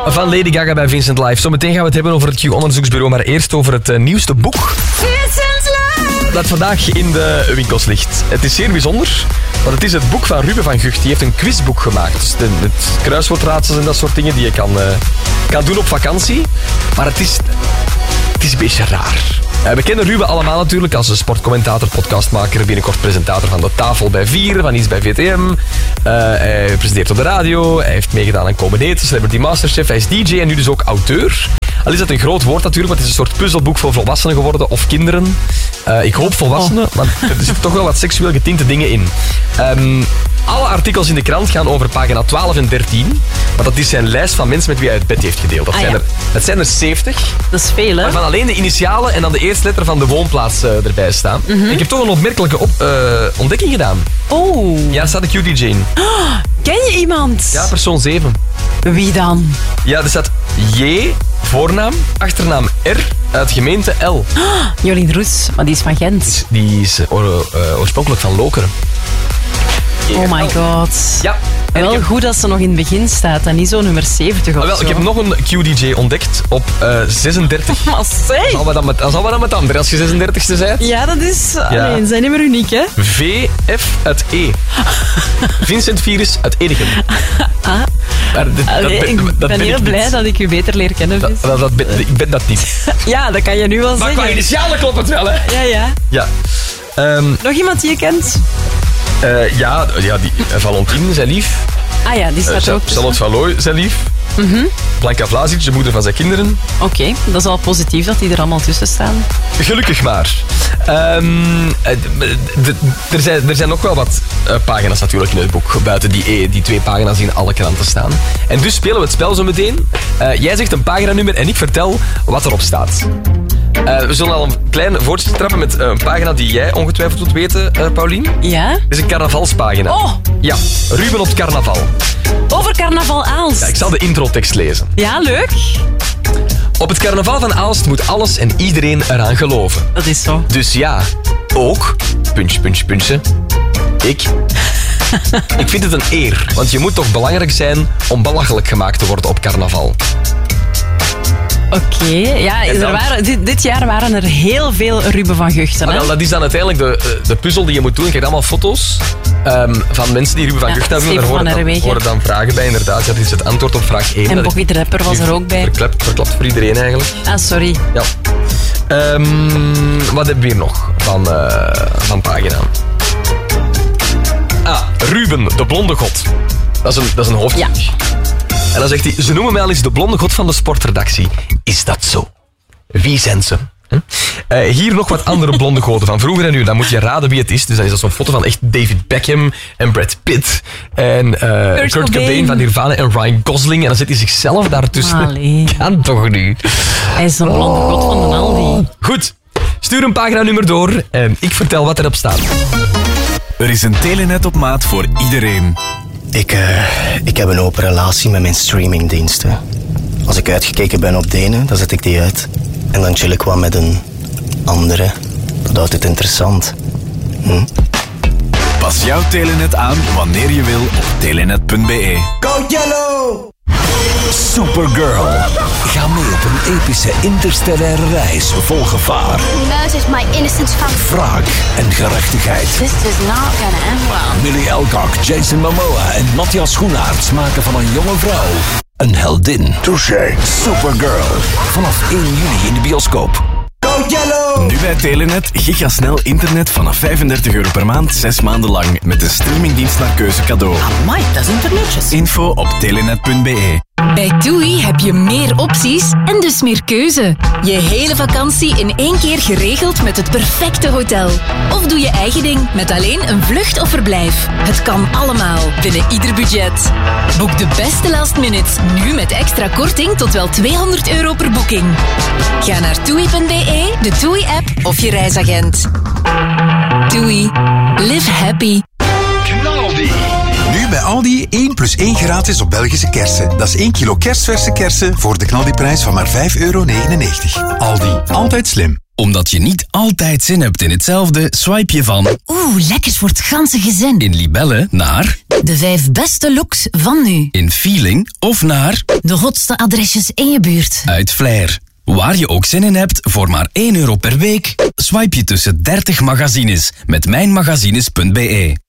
van Lady Gaga bij Vincent Live. Zometeen gaan we het hebben over het Q-onderzoeksbureau, maar eerst over het nieuwste boek. Vincent Live! Dat vandaag in de winkels ligt. Het is zeer bijzonder, want het is het boek van Ruben van Gucht. Die heeft een quizboek gemaakt. Dus met kruiswoordraadsels en dat soort dingen die je kan doen op vakantie. Maar het is een beetje raar. We kennen Ruben allemaal natuurlijk als een sportcommentator, podcastmaker, binnenkort presentator van De Tafel bij 4, van iets bij VTM. Hij presenteert op de radio, hij heeft meegedaan aan Comedy, Celebrity Masterchef, hij is DJ en nu dus ook auteur. Al is dat een groot woord natuurlijk, want het is een soort puzzelboek voor volwassenen geworden of kinderen. Ik hoop volwassenen, maar er zitten toch wel wat seksueel getinte dingen in. Alle artikels in de krant gaan over pagina 12 en 13. Maar dat is zijn lijst van mensen met wie hij het bed heeft gedeeld. Dat zijn er 70. Dat is veel, hè? Waarvan alleen de initialen en dan de eerste letter van de woonplaats erbij staan. En ik heb toch een opmerkelijke ontdekking gedaan. Oh. Ja, staat de Cutie Jane. Ken je iemand? Ja, persoon 7. Wie dan? Ja, er staat J, voornaam, achternaam R, uit gemeente L. Jolien Roes, maar die is van Gent. Die is oorspronkelijk van Lokeren. Oh my god. Ja. En wel goed dat ze nog in het begin staat en niet zo nummer 70 of zo. Ik heb nog een QDJ ontdekt op 36. Maar zeg! Dan zal we dan met andere als je 36e bent. Ja, dat is... Alleen, zijn niet meer uniek, hè? VF uit E. Vincent Virus uit Edegem. Ik ben heel blij dat ik u beter leer kennen. Ik ben dat niet. Ja, dat kan je nu wel zeggen. Maar qua initialen klopt het wel, hè? Ja. Nog iemand die je kent? Die Valentine, zijn lief. Ah ja, die staat ook. Charlotte Vallooy, zijn lief. Blanca Vlasic, de moeder van zijn kinderen. Oké, dat is al positief dat die er allemaal tussen staan. Gelukkig maar. Er zijn nog wel wat pagina's natuurlijk in het boek. Buiten die 2 pagina's die in alle kranten staan. En dus spelen we het spel zo meteen. Jij zegt een paginanummer en ik vertel wat erop staat. We zullen al een klein voortje trappen met een pagina die jij ongetwijfeld wilt weten, Paulien. Ja? Het is een carnavalspagina. Oh! Ja, Ruben op het carnaval. Over carnaval Aalst. Ja, ik zal de introtekst lezen. Ja, leuk. Op het carnaval van Aalst moet alles en iedereen eraan geloven. Dat is zo. Dus ja, ook, puntje, ik vind het een eer. Want je moet toch belangrijk zijn om belachelijk gemaakt te worden op carnaval. Oké, ja, dit jaar waren er heel veel Ruben van Guchten. Hè? Dat is dan uiteindelijk de puzzel die je moet doen. Je krijgt allemaal foto's van mensen die Ruben van Guchten hebben. Daar horen dan vragen bij, inderdaad. Ja, dat is het antwoord op vraag 1. En Bobby de Rapper was er ook bij. Verklapt voor iedereen eigenlijk. Ah, sorry. Ja. Wat hebben we hier nog van pagina? Ruben, de blonde god. Dat is een hoofdstuk. Ja. En dan zegt hij, ze noemen mij al eens de blonde god van de sportredactie. Is dat zo? Wie zijn ze? Hier nog wat andere blonde goden van vroeger en nu. Dan moet je raden wie het is. Dus dan is dat zo'n foto van echt David Beckham en Brad Pitt. En Kurt Cobain van Nirvana en Ryan Gosling. En dan zet hij zichzelf daartussen. Kan toch niet? Hij is een blonde god van de Aldi. Goed, stuur een paginanummer door en ik vertel wat erop staat. Er is een Telenet op maat voor iedereen. Ik heb een open relatie met mijn streamingdiensten. Als ik uitgekeken ben op de ene, dan zet ik die uit. En dan chill ik wat met een andere. Dat houdt het interessant. Pas jouw Telenet aan wanneer je wil op telenet.be. Go Yellow! Supergirl. Ga mee op een epische interstellaire reis vol gevaar. Nurse is my innocence found. Wraak en gerechtigheid. This is not gonna end well. Millie Alcock, Jason Momoa en Matthias Schoenaerts maken van een jonge vrouw een heldin. Touché. Supergirl. Vanaf 1 juli in de bioscoop. Go Yellow! Nu bij Telenet gigasnel internet vanaf €35 per maand, 6 maanden lang. Met de streamingdienst naar keuze cadeau. Amai, dat is internetjes. Info op telenet.be. Bij TUI heb je meer opties en dus meer keuze. Je hele vakantie in 1 keer geregeld met het perfecte hotel. Of doe je eigen ding met alleen een vlucht of verblijf. Het kan allemaal binnen ieder budget. Boek de beste last minutes nu met extra korting tot wel €200 per boeking. Ga naar TUI.be, de TUI-app of je reisagent. TUI. Live happy. Knaldi. Nu bij bij Aldi 1 + 1 gratis op Belgische kersen. Dat is 1 kilo kerstverse kersen voor de knaldiprijs van maar €5,99. Aldi, altijd slim. Omdat je niet altijd zin hebt in hetzelfde, swipe je van... Lekkers voor het ganse gezin. In Libelle naar... De 5 beste looks van nu. In Feeling of naar... De hotste adresjes in je buurt. Uit Flair. Waar je ook zin in hebt, voor maar €1 per week, swipe je tussen 30 magazines met mijnmagazines.be.